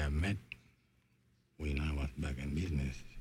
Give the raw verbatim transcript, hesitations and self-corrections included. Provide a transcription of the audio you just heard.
have met when I was back in business.